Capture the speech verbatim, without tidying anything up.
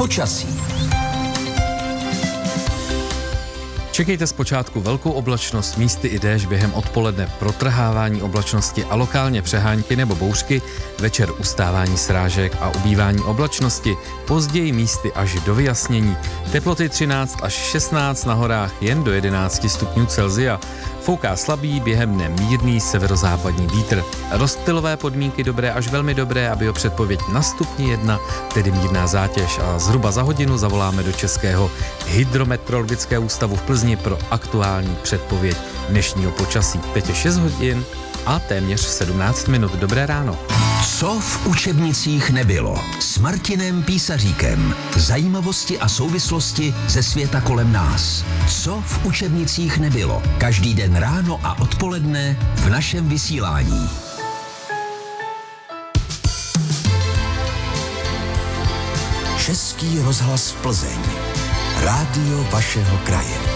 počasí. Čekejte zpočátku velkou oblačnost, místy i déšť, během odpoledne protrhávání oblačnosti a lokálně přehánky nebo bouřky, večer ustávání srážek a ubývání oblačnosti, později místy až do vyjasnění. Teploty třináct až šestnáct, na horách jen do jedenáct stupňů Celsia. Fouká slabý, během dne mírný severozápadní vítr. Rozptylové podmínky dobré až velmi dobré a biopředpověď na stupni jedna, tedy mírná zátěž, a zhruba za hodinu zavoláme do Českého hydrometeorologického ústavu v Plzni pro aktuální předpověď dnešního počasí. Teď je šest hodin a téměř sedmnáct minut. Dobré ráno. Co v učebnicích nebylo? S Martinem Písaříkem. Zajímavosti a souvislosti ze světa kolem nás. Co v učebnicích nebylo? Každý den ráno a odpoledne v našem vysílání. Český rozhlas Plzeň. Rádio vašeho kraje.